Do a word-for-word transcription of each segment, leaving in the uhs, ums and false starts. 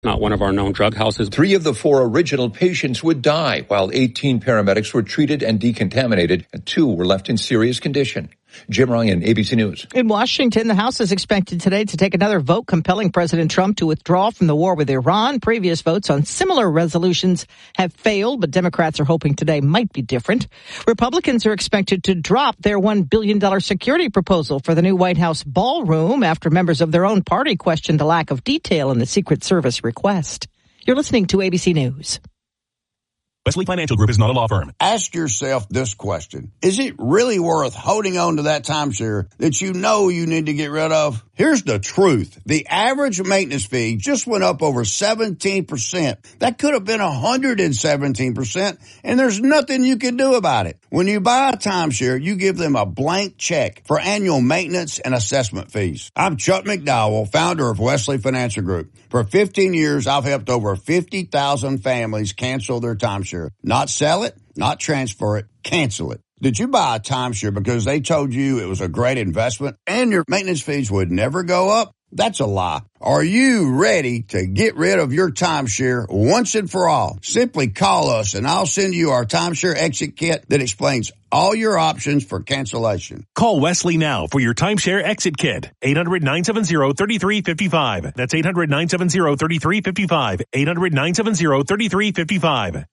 not one of our known drug houses. Three of the four original patients would die, while eighteen paramedics were treated and decontaminated, and two were left in serious condition. Jim Ryan, A B C News. In Washington, the House is expected today to take another vote compelling President Trump to withdraw from the war with Iran. Previous votes on similar resolutions have failed, but Democrats are hoping today might be different. Republicans are expected to drop their one billion dollars security proposal for the new White House ballroom after members of their own party questioned the lack of detail in the Secret Service request. You're listening to A B C News. Wesley Financial Group is not a law firm. Ask yourself this question. Is it really worth holding on to that timeshare that you know you need to get rid of? Here's the truth. The average maintenance fee just went up over seventeen percent. That could have been one hundred seventeen percent, and there's nothing you can do about it. When you buy a timeshare, you give them a blank check for annual maintenance and assessment fees. I'm Chuck McDowell, founder of Wesley Financial Group. For fifteen years, I've helped over fifty thousand families cancel their timeshare. Not sell it, not transfer it, cancel it. Did you buy a timeshare because they told you it was a great investment and your maintenance fees would never go up? That's a lie. Are you ready to get rid of your timeshare once and for all? Simply call us and I'll send you our timeshare exit kit that explains all your options for cancellation. Call Wesley now for your timeshare exit kit. eight hundred, nine seven zero, three three five five. That's eight hundred, nine seven zero, three three five five. eight hundred, nine seven zero, three three five five.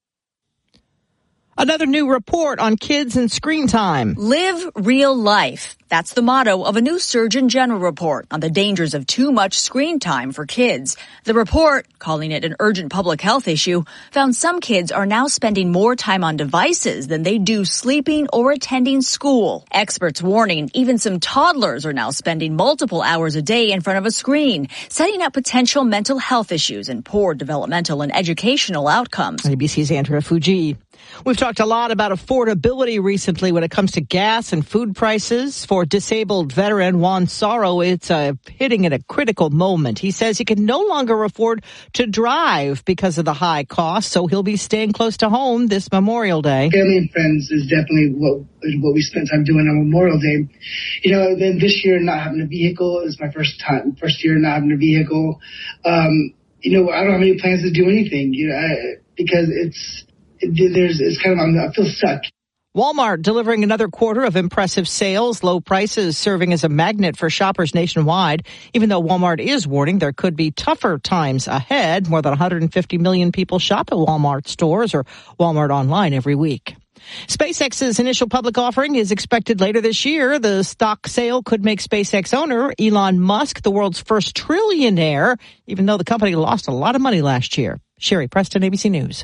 Another new report on kids and screen time. Live real life. That's the motto of a new Surgeon General report on the dangers of too much screen time for kids. The report, calling it an urgent public health issue, found some kids are now spending more time on devices than they do sleeping or attending school. Experts warning even some toddlers are now spending multiple hours a day in front of a screen, setting up potential mental health issues and poor developmental and educational outcomes. A B C's Andrea Fuji. We've talked a lot about affordability recently when it comes to gas and food prices. For disabled veteran Juan Sorrow, it's uh, hitting at a critical moment. He says he can no longer afford to drive because of the high cost, so he'll be staying close to home this Memorial Day. Family and friends is definitely what what we spent time doing on Memorial Day. You know, then this year not having a vehicle is my first time, first year not having a vehicle. Um, you know, I don't have any plans to do anything, you know, I, because it's, There's, it's kind of, I feel stuck. Walmart delivering another quarter of impressive sales, low prices serving as a magnet for shoppers nationwide. Even though Walmart is warning there could be tougher times ahead. More than one hundred fifty million people shop at Walmart stores or Walmart online every week. SpaceX's initial public offering is expected later this year. The stock sale could make SpaceX owner Elon Musk the world's first trillionaire, even though the company lost a lot of money last year. Sherry Preston, A B C News.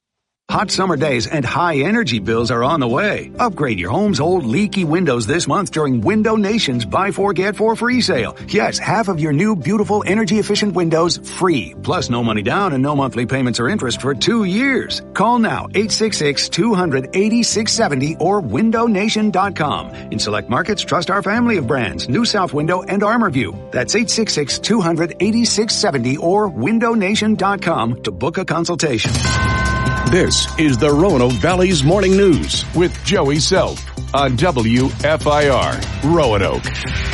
Hot summer days and high energy bills are on the way. Upgrade your home's old leaky windows this month during Window Nation's Buy Four, Get Four free sale. Yes, half of your new beautiful energy efficient windows free. Plus no money down and no monthly payments or interest for two years. Call now, eight six six, two hundred, eighty-six seventy or window nation dot com. In select markets, trust our family of brands, New South Window and ArmorView. That's eight six six, two hundred, eighty-six seventy or window nation dot com to book a consultation. This is the Roanoke Valley's Morning News with Joey Self on W F I R Roanoke.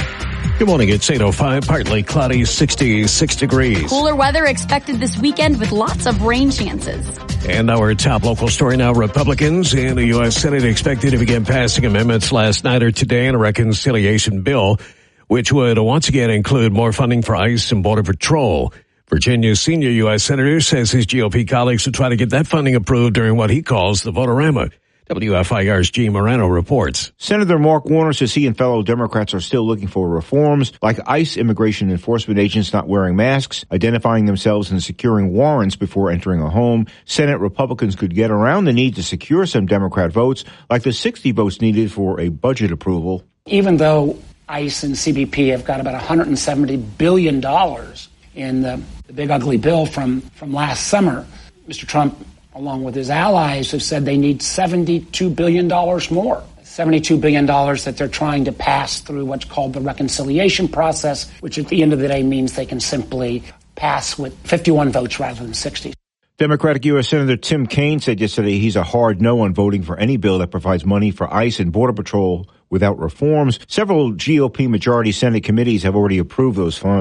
Good morning. It's eight oh five, partly cloudy, sixty-six degrees. Cooler weather expected this weekend with lots of rain chances. And our top local story now, Republicans in the U S Senate expected to begin passing amendments last night or today in a reconciliation bill, which would once again include more funding for ICE and Border Patrol. Virginia's senior U S Senator says his G O P colleagues will try to get that funding approved during what he calls the vote-a-rama. W F I R's G. Morano reports. Senator Mark Warner says he and fellow Democrats are still looking for reforms like ICE immigration enforcement agents not wearing masks, identifying themselves and securing warrants before entering a home. Senate Republicans could get around the need to secure some Democrat votes, like the sixty votes needed for a budget approval. Even though ICE and C B P have got about one hundred seventy billion dollars in the, the big ugly bill from, from last summer, Mister Trump, along with his allies, have said they need seventy-two billion dollars more. seventy-two billion dollars that they're trying to pass through what's called the reconciliation process, which at the end of the day means they can simply pass with fifty-one votes rather than sixty. Democratic U S Senator Tim Kaine said yesterday he's a hard no on voting for any bill that provides money for ICE and Border Patrol without reforms. Several G O P majority Senate committees have already approved those funds.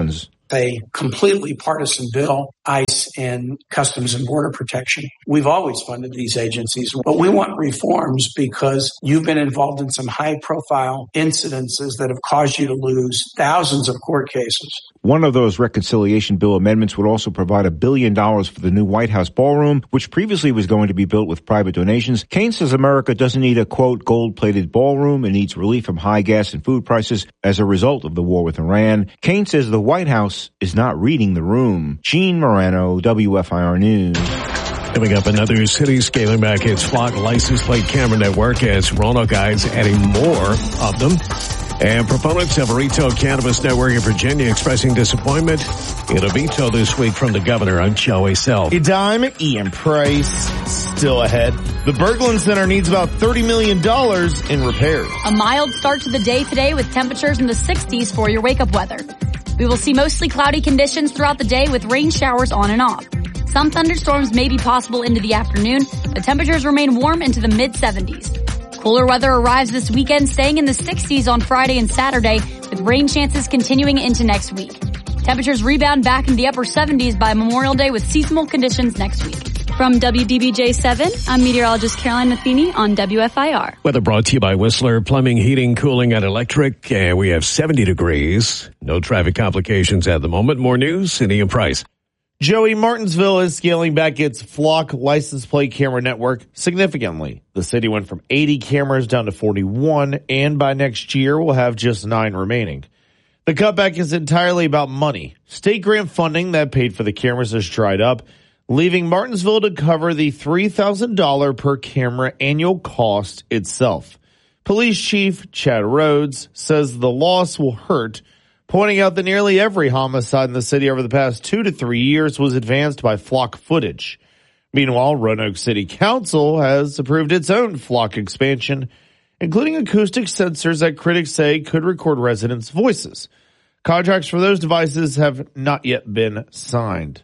a completely partisan bill, ICE and Customs and Border Protection. We've always funded these agencies, but we want reforms because you've been involved in some high-profile incidences that have caused you to lose thousands of court cases. One of those reconciliation bill amendments would also provide a billion dollars for the new White House ballroom, which previously was going to be built with private donations. Kane says America doesn't need a, quote, gold-plated ballroom. It needs relief from high gas and food prices as a result of the war with Iran. Kane says the White House is not reading the room. Gene Morano, W F I R News. Coming up, another city scaling back its Flock license plate camera network as Roanoke guides adding more of them. And proponents of a retail cannabis network in Virginia expressing disappointment in a veto this week from the governor. On Joey Self. A dime, Ian Price, still ahead. The Berglund Center needs about thirty million dollars in repairs. A mild start to the day today with temperatures in the sixties for your wake-up weather. We will see mostly cloudy conditions throughout the day with rain showers on and off. Some thunderstorms may be possible into the afternoon, but temperatures remain warm into the mid seventies. Cooler weather arrives this weekend, staying in the sixties on Friday and Saturday, with rain chances continuing into next week. Temperatures rebound back in the upper seventies by Memorial Day with seasonal conditions next week. From W D B J seven, I'm meteorologist Caroline Matheny on W F I R. Weather brought to you by Whistler Plumbing, Heating, Cooling, and Electric. And we have seventy degrees. No traffic complications at the moment. More news, and Ian Price. Joey, Martinsville is scaling back its Flock license plate camera network significantly. The city went from eighty cameras down to forty-one, and by next year will have just nine remaining. The cutback is entirely about money. State grant funding that paid for the cameras has dried up, leaving Martinsville to cover the three thousand dollars per camera annual cost itself. Police Chief Chad Rhodes says the loss will hurt, pointing out that nearly every homicide in the city over the past two to three years was advanced by Flock footage. Meanwhile, Roanoke City Council has approved its own Flock expansion, including acoustic sensors that critics say could record residents' voices. Contracts for those devices have not yet been signed.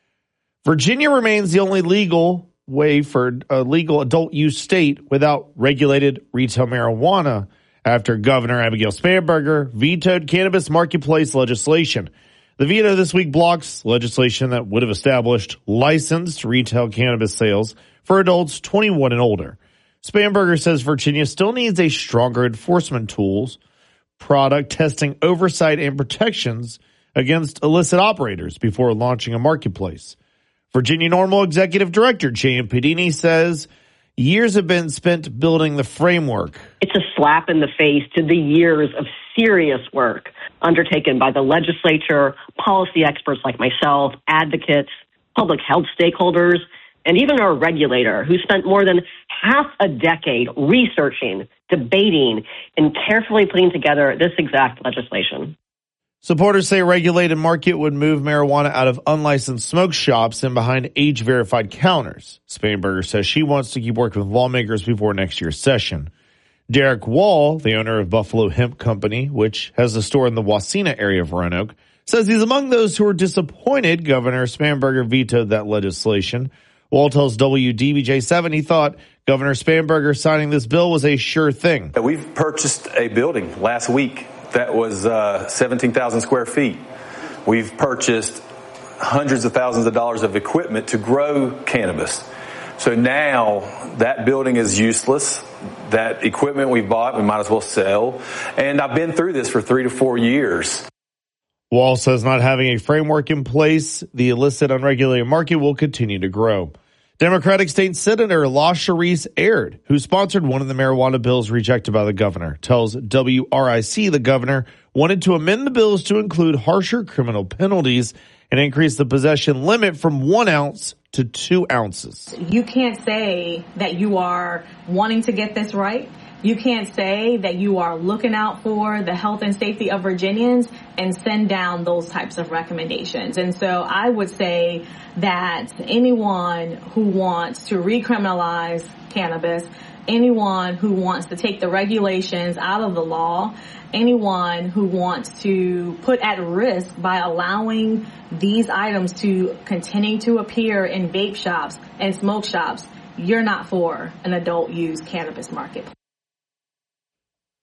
Virginia remains the only legal way for a legal adult use state without regulated retail marijuana, after Governor Abigail Spanberger vetoed cannabis marketplace legislation. The veto this week blocks legislation that would have established licensed retail cannabis sales for adults twenty-one and older. Spanberger says Virginia still needs a stronger enforcement tools, product testing oversight, and protections against illicit operators before launching a marketplace. Virginia NORML Executive Director J M Pedini says years have been spent building the framework. It's a slap in the face to the years of serious work undertaken by the legislature, policy experts like myself, advocates, public health stakeholders, and even our regulator, who spent more than half a decade researching, debating, and carefully putting together this exact legislation. Supporters say a regulated market would move marijuana out of unlicensed smoke shops and behind age-verified counters. Spanberger says she wants to keep working with lawmakers before next year's session. Derek Wall, the owner of Buffalo Hemp Company, which has a store in the Wasena area of Roanoke, says he's among those who are disappointed Governor Spanberger vetoed that legislation. Wall tells W D B J seven he thought Governor Spanberger signing this bill was a sure thing. We've purchased a building last week that was uh, seventeen thousand square feet. We've purchased hundreds of thousands of dollars of equipment to grow cannabis. So now that building is useless. That equipment we bought, we might as well sell. And I've been through this for three to four years. Wall says not having a framework in place, the illicit unregulated market will continue to grow. Democratic State Senator La Charisse Aird, who sponsored one of the marijuana bills rejected by the governor, tells W R I C the governor wanted to amend the bills to include harsher criminal penalties and increase the possession limit from one ounce to two ounces. You can't say that you are wanting to get this right. You can't say that you are looking out for the health and safety of Virginians and send down those types of recommendations. And so I would say that anyone who wants to recriminalize cannabis, anyone who wants to take the regulations out of the law, anyone who wants to put at risk by allowing these items to continue to appear in vape shops and smoke shops, you're not for an adult use cannabis market.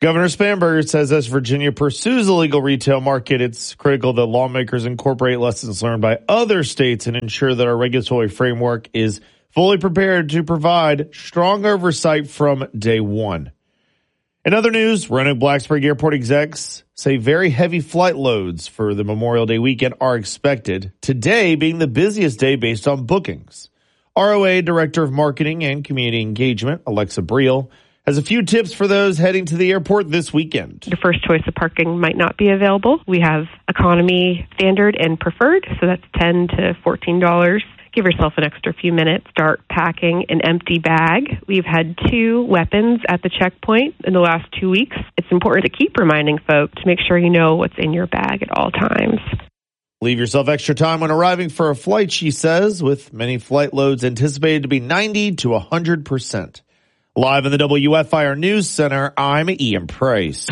Governor Spanberger says as Virginia pursues a legal retail market, it's critical that lawmakers incorporate lessons learned by other states and ensure that our regulatory framework is fully prepared to provide strong oversight from day one. In other news, Roanoke-Blacksburg Airport execs say very heavy flight loads for the Memorial Day weekend are expected, today being the busiest day based on bookings. R O A Director of Marketing and Community Engagement, Alexa Briel, has a few tips for those heading to the airport this weekend. Your first choice of parking might not be available. We have economy, standard, and preferred, so that's ten to fourteen dollars. Give yourself an extra few minutes. Start packing an empty bag. We've had two weapons at the checkpoint in the last two weeks. It's important to keep reminding folks to make sure you know what's in your bag at all times. Leave yourself extra time when arriving for a flight, she says, with many flight loads anticipated to be ninety to one hundred percent. Live in the W F I R News Center, I'm Ian Price.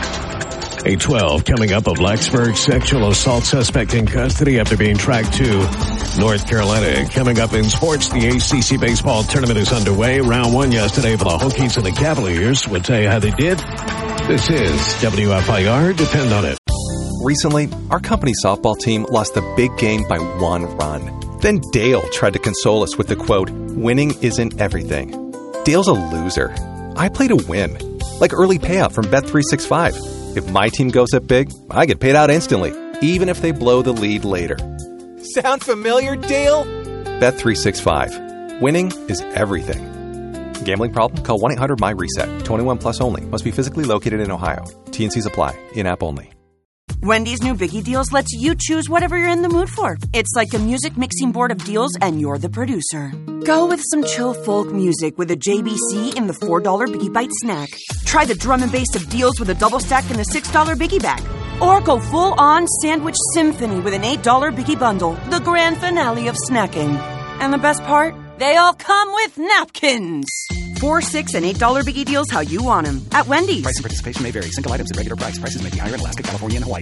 eight twelve coming up, a Blacksburg sexual assault suspect in custody after being tracked to North Carolina. Coming up in sports, the A C C baseball tournament is underway. Round one yesterday for the Hokies and the Cavaliers. We'll tell you how they did. This is W F I R. Depend on it. Recently, our company softball team lost a big game by one run. Then Dale tried to console us with the quote, "Winning isn't everything." Dale's a loser. I play to win. Like early payout from Bet three sixty-five. If my team goes up big, I get paid out instantly, even if they blow the lead later. Sound familiar, Dale? Bet three sixty-five. Winning is everything. Gambling problem? Call one eight hundred my reset. twenty-one plus only. Must be physically located in Ohio. T and Cs apply. In-app only. Wendy's new Biggie Deals lets you choose whatever you're in the mood for. It's like a music mixing board of deals, and you're the producer. Go with some chill folk music with a J B C in the four dollar Biggie Bite snack. Try the drum and bass of deals with a double stack in the six dollar Biggie Bag. Or go full-on sandwich symphony with an eight dollar Biggie Bundle, the grand finale of snacking. And the best part? They all come with napkins. Four, six, and eight dollar Biggie Deals how you want them. At Wendy's. Price and participation may vary. Single items at regular price. Prices may be higher in Alaska, California, and Hawaii.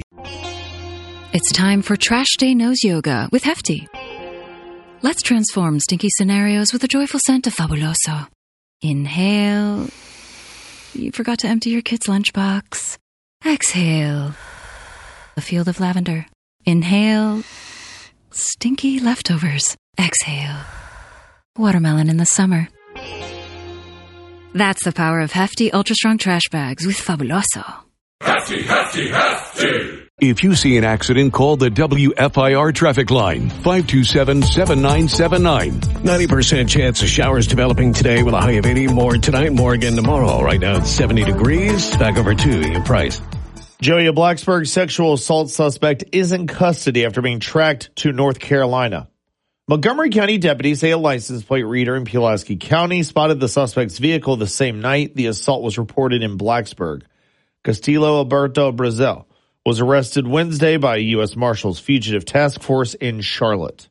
It's time for Trash Day Nose Yoga with Hefty. Let's transform stinky scenarios with a joyful scent of Fabuloso. Inhale. You forgot to empty your kid's lunchbox. Exhale. A field of lavender. Inhale. Stinky leftovers. Exhale. Watermelon in the summer. That's the power of Hefty Ultra Strong Trash Bags with Fabuloso. Hefty, hefty, hefty! If you see an accident, call the W F I R traffic line, five two seven, seven nine seven nine. ninety percent chance of showers developing today with a high of eighty. More tonight, more again tomorrow. Right now it's seventy degrees. Back over to Ian Price. Joey, a Blacksburg sexual assault suspect is in custody after being tracked to North Carolina. Montgomery County deputies say a license plate reader in Pulaski County spotted the suspect's vehicle the same night the assault was reported in Blacksburg. Castillo Alberto Brazil was arrested Wednesday by a U S Marshals Fugitive Task Force in Charlotte.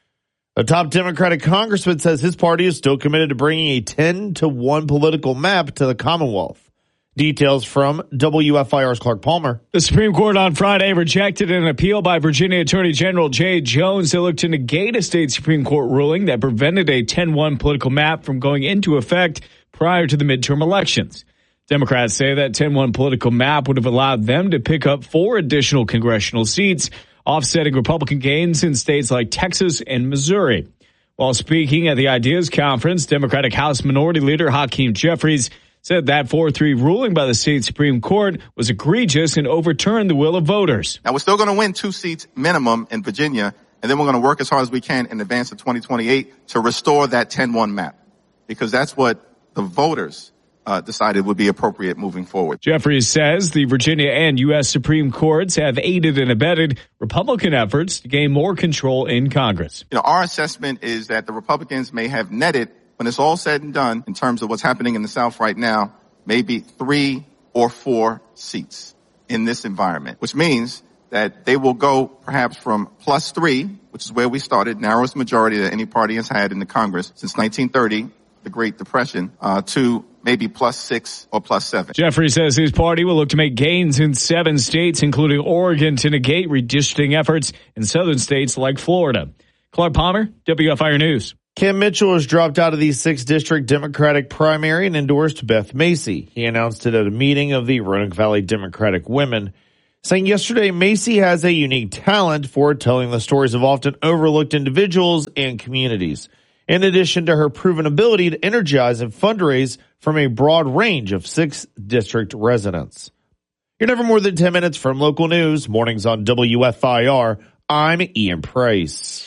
A top Democratic congressman says his party is still committed to bringing a ten to one political map to the Commonwealth. Details from W F I R's Clark Palmer. The Supreme Court on Friday rejected an appeal by Virginia Attorney General Jay Jones that looked to negate a state Supreme Court ruling that prevented a ten one political map from going into effect prior to the midterm elections. Democrats say that ten one political map would have allowed them to pick up four additional congressional seats, offsetting Republican gains in states like Texas and Missouri. While speaking at the Ideas Conference, Democratic House Minority Leader Hakeem Jeffries said that four three ruling by the state Supreme Court was egregious and overturned the will of voters. Now, we're still going to win two seats minimum in Virginia, and then we're going to work as hard as we can in advance of twenty twenty-eight to restore that ten one map, because that's what the voters Uh, decided would be appropriate moving forward. Jeffries says the Virginia and U S Supreme Courts have aided and abetted Republican efforts to gain more control in Congress. You know, our assessment is that the Republicans may have netted, when it's all said and done, in terms of what's happening in the South right now, maybe three or four seats in this environment, which means that they will go perhaps from plus three, which is where we started, narrowest majority that any party has had in the Congress since nineteen thirty, the Great Depression, uh, to maybe plus six or plus seven. Jeffrey says his party will look to make gains in seven states, including Oregon, to negate redistricting efforts in southern states like Florida. Clark Palmer, W F I R News. Kim Mitchell has dropped out of the sixth District Democratic primary and endorsed Beth Macy. He announced it at a meeting of the Roanoke Valley Democratic Women, saying yesterday Macy has a unique talent for telling the stories of often overlooked individuals and communities, in addition to her proven ability to energize and fundraise from a broad range of sixth District residents. You're never more than ten minutes from local news. Mornings on W F I R. I'm Ian Price.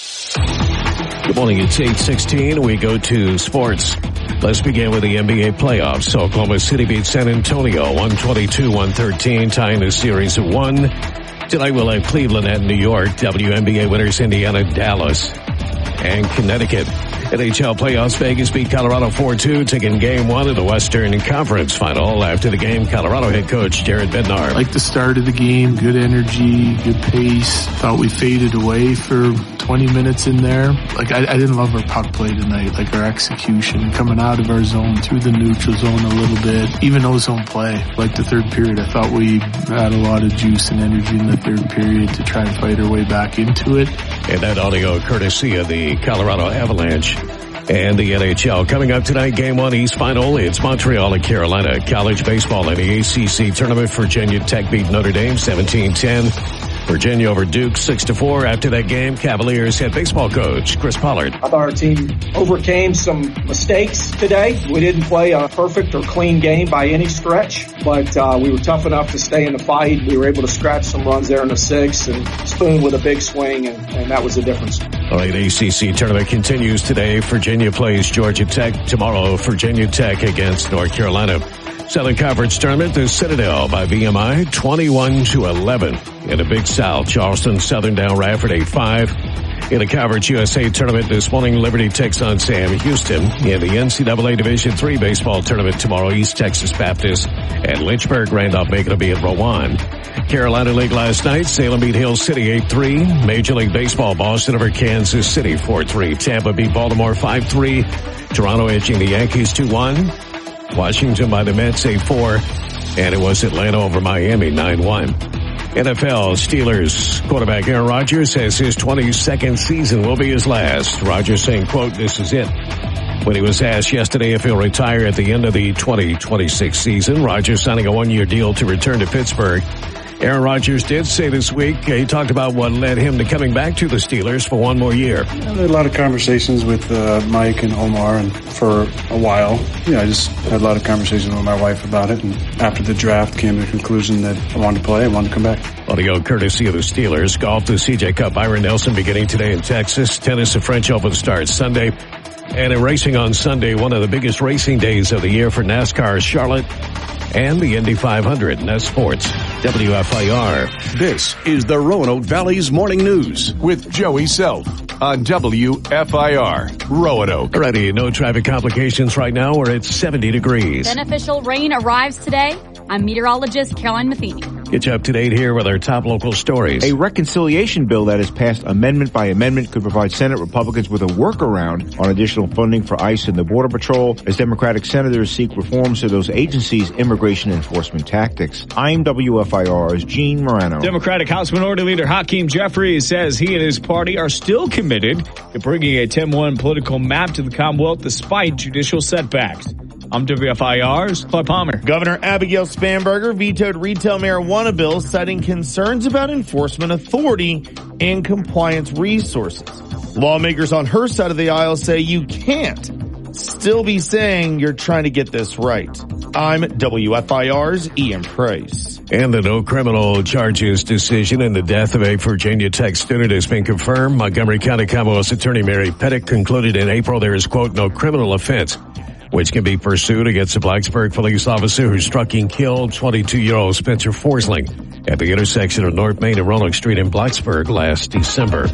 Good morning. It's eight sixteen. We go to sports. Let's begin with the N B A playoffs. Oklahoma City beat San Antonio one twenty-two one thirteen, tying the series at one. Tonight we'll have Cleveland at New York. W N B A winners Indiana, Dallas, and Connecticut. N H L playoffs, Vegas beat Colorado four two, taking game one of the Western Conference final. After the game, Colorado head coach Jared Bednar. Like the start of the game, good energy, good pace. Thought we faded away for twenty minutes in there. Like I, I didn't love our puck play tonight, like our execution, coming out of our zone, through the neutral zone a little bit, even ozone play. Like the third period, I thought we had a lot of juice and energy in the third period to try and fight our way back into it. And that audio courtesy of the Colorado Avalanche. And the N H L coming up tonight, game one East final. It's Montreal and Carolina. College baseball in the A C C tournament. Virginia Tech beat Notre Dame seventeen ten. Virginia over Duke six to four. After that game, Cavaliers head baseball coach Chris Pollard. I thought our team overcame some mistakes today. We didn't play a perfect or clean game by any stretch, but uh, we were tough enough to stay in the fight. We were able to scratch some runs there in the sixth, and Spoon with a big swing, and, and that was the difference. All right, A C C tournament continues today. Virginia plays Georgia Tech. Tomorrow, Virginia Tech against North Carolina. Southern Conference Tournament, the Citadel by V M I twenty-one to eleven. In the Big South, Charleston Southern down Radford eight five. In the Conference U S A Tournament this morning, Liberty takes on Sam Houston. In the N C double A Division three baseball tournament tomorrow, East Texas Baptist and Lynchburg Randolph-Macon will be at Rowan. Carolina League last night, Salem beat Hill City eight three. Major League Baseball, Boston over Kansas City four three. Tampa beat Baltimore five three. Toronto edging the Yankees two one. Washington by the Mets eight four. And it was Atlanta over Miami nine one. N F L Steelers quarterback Aaron Rodgers says his twenty-second season will be his last. Rodgers saying, quote, "This is it." When he was asked yesterday if he'll retire at the end of the twenty twenty-six season, Rodgers signing a one-year deal to return to Pittsburgh. Aaron Rodgers did say this week, he talked about what led him to coming back to the Steelers for one more year. I had a lot of conversations with uh, Mike and Omar, and for a while, yeah, I just had a lot of conversations with my wife about it, and after the draft came to the conclusion that I wanted to play, I wanted to come back. Audio courtesy of the Steelers. Golf, the C J Cup, Byron Nelson beginning today in Texas. Tennis, the French Open starts Sunday. And in racing on Sunday, one of the biggest racing days of the year for NASCAR, Charlotte, and the Indy five hundred. And that's sports. W F I R. This is the Roanoke Valley's Morning News with Joey Self on W F I R. Roanoke. Alrighty, no traffic complications right now. We're at seventy degrees. Beneficial rain arrives today. I'm meteorologist Caroline Matheny. Get you up to date here with our top local stories. A reconciliation bill that has passed amendment by amendment could provide Senate Republicans with a workaround on additional funding for ICE and the Border Patrol as Democratic senators seek reforms to those agencies' immigration enforcement tactics. I'm W F I R's Gene Morano. Democratic House Minority Leader Hakeem Jeffries says he and his party are still committed to bringing a ten one political map to the Commonwealth despite judicial setbacks. I'm W F I R's Claude Palmer. Governor Abigail Spanberger vetoed retail marijuana bills, citing concerns about enforcement authority and compliance resources. Lawmakers on her side of the aisle say you can't still be saying you're trying to get this right. I'm W F I R's Ian Price. And the no criminal charges decision in the death of a Virginia Tech student has been confirmed. Montgomery County Commonwealth's Attorney Mary Pettit concluded in April there is, quote, no criminal offense which can be pursued against a Blacksburg police officer who struck and killed twenty-two-year-old Spencer Forsling at the intersection of North Main and Roanoke Street in Blacksburg last December.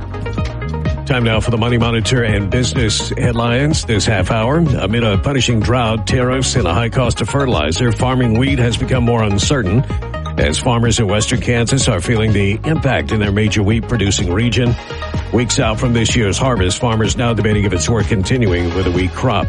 Time now for the Money Monitor and business headlines this half hour. Amid a punishing drought, tariffs, and a high cost of fertilizer, farming wheat has become more uncertain as farmers in western Kansas are feeling the impact in their major wheat-producing region. Weeks out from this year's harvest, farmers now debating if it's worth continuing with the wheat crop.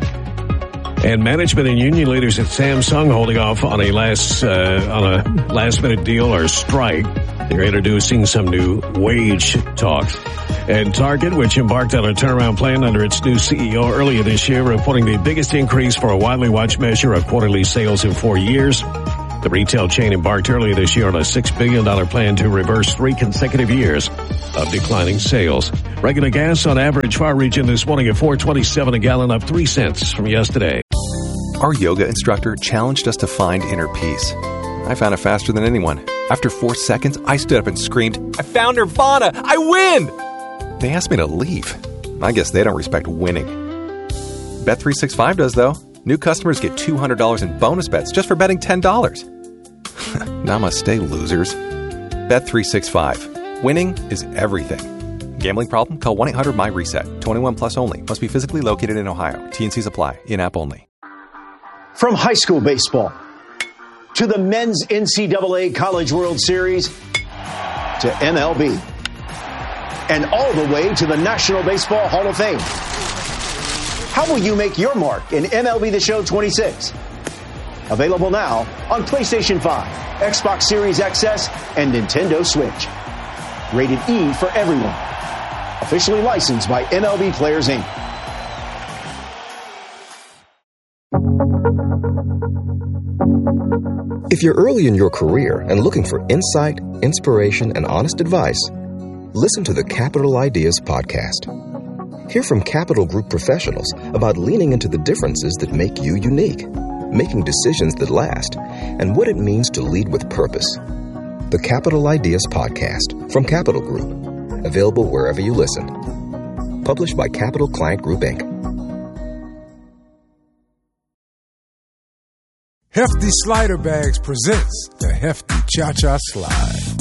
And management and union leaders at Samsung holding off on a last uh, on a last minute deal or strike. They're introducing some new wage talks. And Target, which embarked on a turnaround plan under its new C E O earlier this year, reporting the biggest increase for a widely watched measure of quarterly sales in four years. The retail chain embarked earlier this year on a six billion dollars plan to reverse three consecutive years of declining sales. Regular gas on average for our region this morning at four twenty-seven a gallon, up three cents from yesterday. Our yoga instructor challenged us to find inner peace. I found it faster than anyone. After four seconds, I stood up and screamed, "I found Nirvana! I win!" They asked me to leave. I guess they don't respect winning. Bet three sixty-five does, though. New customers get two hundred dollars in bonus bets just for betting ten dollars. Namaste, losers. Bet three sixty-five. Winning is everything. Gambling problem? Call one eight hundred my reset. twenty-one plus only. Must be physically located in Ohio. T and Cs apply. In-app only. From high school baseball to the men's N C double A College World Series to M L B and all the way to the National Baseball Hall of Fame. How will you make your mark in M L B The Show twenty-six? Available now on PlayStation five, Xbox Series X S, and Nintendo Switch. Rated E for everyone. Officially licensed by M L B Players, Incorporated. If you're early in your career and looking for insight, inspiration, and honest advice, listen to the Capital Ideas Podcast. Hear from Capital Group professionals about leaning into the differences that make you unique, making decisions that last, and what it means to lead with purpose. The Capital Ideas Podcast from Capital Group. Available wherever you listen. Published by Capital Client Group, Incorporated. Hefty Slider Bags presents the Hefty Cha-Cha Slide.